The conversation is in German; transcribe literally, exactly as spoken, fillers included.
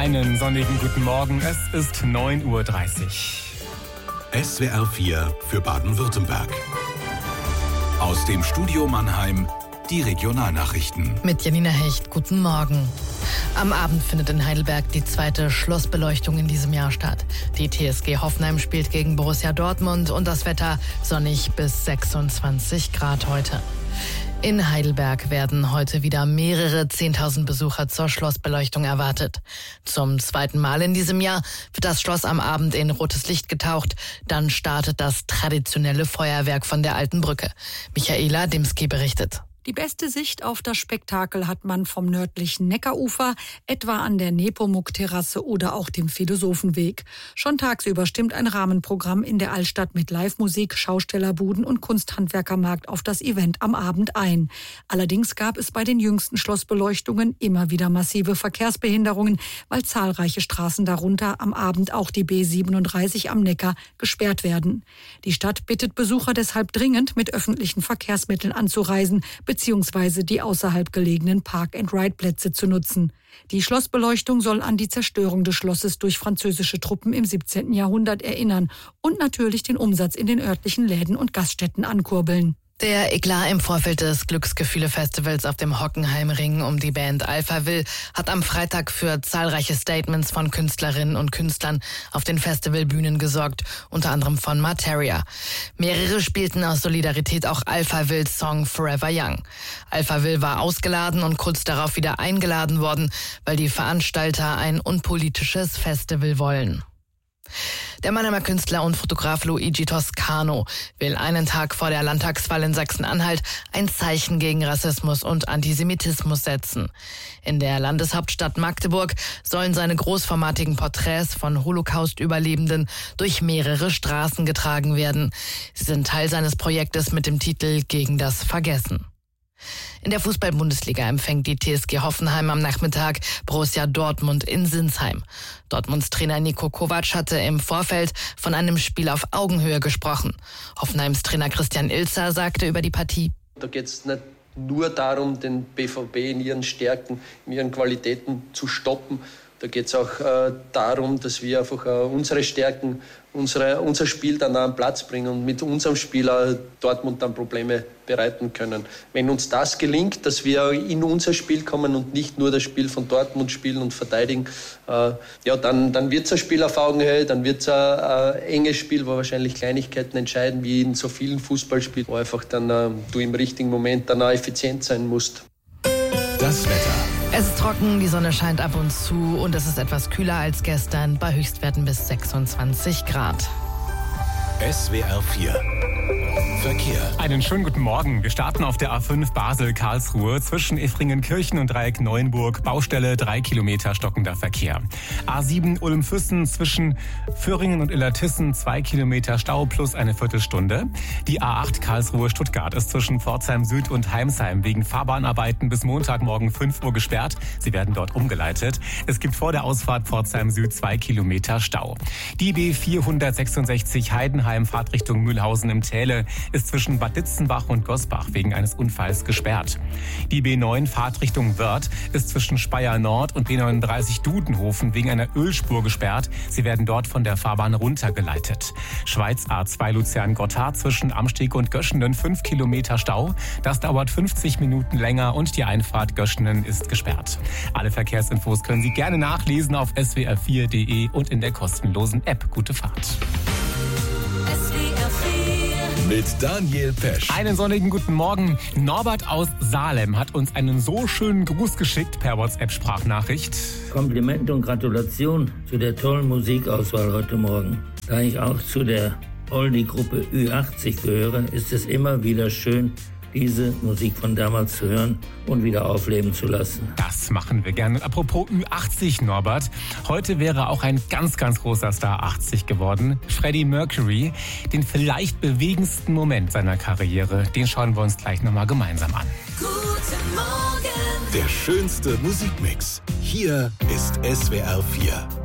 Einen sonnigen guten Morgen, es ist neun Uhr dreißig. S W R vier für Baden-Württemberg. Aus dem Studio Mannheim die Regionalnachrichten. Mit Janina Hecht, guten Morgen. Am Abend findet in Heidelberg die zweite Schlossbeleuchtung in diesem Jahr statt. Die T S G Hoffenheim spielt gegen Borussia Dortmund und das Wetter sonnig bis sechsundzwanzig Grad heute. In Heidelberg werden heute wieder mehrere zehntausend Besucher zur Schlossbeleuchtung erwartet. Zum zweiten Mal in diesem Jahr wird das Schloss am Abend in rotes Licht getaucht. Dann startet das traditionelle Feuerwerk von der Alten Brücke. Michaela Dimski berichtet. Die beste Sicht auf das Spektakel hat man vom nördlichen Neckarufer, etwa an der Nepomuk-Terrasse oder auch dem Philosophenweg. Schon tagsüber stimmt ein Rahmenprogramm in der Altstadt mit Live-Musik, Schaustellerbuden und Kunsthandwerkermarkt auf das Event am Abend ein. Allerdings gab es bei den jüngsten Schlossbeleuchtungen immer wieder massive Verkehrsbehinderungen, weil zahlreiche Straßen, darunter am Abend auch die B siebenunddreißig am Neckar, gesperrt werden. Die Stadt bittet Besucher deshalb dringend, mit öffentlichen Verkehrsmitteln anzureisen, beziehungsweise die außerhalb gelegenen Park-and-Ride-Plätze zu nutzen. Die Schlossbeleuchtung soll an die Zerstörung des Schlosses durch französische Truppen im siebzehnten Jahrhundert erinnern und natürlich den Umsatz in den örtlichen Läden und Gaststätten ankurbeln. Der Eklat im Vorfeld des Glücksgefühle-Festivals auf dem Hockenheimring um die Band Alphaville hat am Freitag für zahlreiche Statements von Künstlerinnen und Künstlern auf den Festivalbühnen gesorgt, unter anderem von Materia. Mehrere spielten aus Solidarität auch Alphavilles Song Forever Young. Alphaville war ausgeladen und kurz darauf wieder eingeladen worden, weil die Veranstalter ein unpolitisches Festival wollen. Der Mannheimer Künstler und Fotograf Luigi Toscano will einen Tag vor der Landtagswahl in Sachsen-Anhalt ein Zeichen gegen Rassismus und Antisemitismus setzen. In der Landeshauptstadt Magdeburg sollen seine großformatigen Porträts von Holocaust-Überlebenden durch mehrere Straßen getragen werden. Sie sind Teil seines Projektes mit dem Titel Gegen das Vergessen. In der Fußball-Bundesliga empfängt die T S G Hoffenheim am Nachmittag Borussia Dortmund in Sinsheim. Dortmunds Trainer Niko Kovac hatte im Vorfeld von einem Spiel auf Augenhöhe gesprochen. Hoffenheims Trainer Christian Ilzer sagte über die Partie: Da geht es nicht nur darum, den B V B in ihren Stärken, in ihren Qualitäten zu stoppen. Da geht es auch äh, darum, dass wir einfach äh, unsere Stärken, unsere, unser Spiel dann an den Platz bringen und mit unserem Spiel äh, Dortmund dann Probleme bereiten können. Wenn uns das gelingt, dass wir in unser Spiel kommen und nicht nur das Spiel von Dortmund spielen und verteidigen, äh, ja, dann, dann wird es ein Spiel auf Augenhöhe, dann wird es ein, ein enges Spiel, wo wahrscheinlich Kleinigkeiten entscheiden, wie in so vielen Fußballspielen, wo einfach dann äh, du im richtigen Moment dann auch effizient sein musst. Das Wetter. Es ist trocken, die Sonne scheint ab und zu und es ist etwas kühler als gestern, bei Höchstwerten bis sechsundzwanzig Grad. S W R vier Verkehr. Einen schönen guten Morgen. Wir starten auf der A fünf Basel-Karlsruhe zwischen Effringenkirchen und Dreieck Neuenburg. Baustelle, drei Kilometer stockender Verkehr. A sieben Ulm-Füssen zwischen Föhringen und Illertissen, zwei Kilometer Stau plus eine Viertelstunde. Die A acht Karlsruhe-Stuttgart ist zwischen Pforzheim Süd und Heimsheim wegen Fahrbahnarbeiten bis Montagmorgen fünf Uhr gesperrt. Sie werden dort umgeleitet. Es gibt vor der Ausfahrt Pforzheim Süd zwei Kilometer Stau. Die B vierhundertsechsundsechzig Heidenheim Fahrtrichtung Mühlhausen im Täle ist zwischen Bad Ditzenbach und Gosbach wegen eines Unfalls gesperrt. Die B neun Fahrtrichtung Wörth ist zwischen Speyer Nord und B neununddreißig Dudenhofen wegen einer Ölspur gesperrt. Sie werden dort von der Fahrbahn runtergeleitet. Schweiz A zwei Luzern-Gotthard zwischen Amsteg und Göschenen fünf Kilometer Stau. Das dauert fünfzig Minuten länger und die Einfahrt Göschenen ist gesperrt. Alle Verkehrsinfos können Sie gerne nachlesen auf s w r vier punkt d e und in der kostenlosen App. Gute Fahrt. Mit Daniel Pesch. Einen sonnigen guten Morgen. Norbert aus Salem hat uns einen so schönen Gruß geschickt per WhatsApp-Sprachnachricht. Komplimente und Gratulation zu der tollen Musikauswahl heute Morgen. Da ich auch zu der Oldie-Gruppe Ü achtzig gehöre, ist es immer wieder schön, diese Musik von damals zu hören und wieder aufleben zu lassen. Das machen wir gerne. Und apropos Ü achtzig, Norbert. Heute wäre auch ein ganz, ganz großer Star achtzig geworden. Freddie Mercury. Den vielleicht bewegendsten Moment seiner Karriere, den schauen wir uns gleich nochmal gemeinsam an. Guten Morgen. Der schönste Musikmix. Hier ist S W R vier.